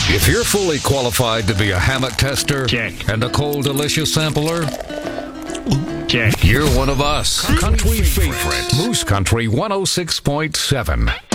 If you're fully qualified to be a hammock tester, check, and a cold delicious sampler, check, you're one of us. Country favorite. Moose Country 106.7.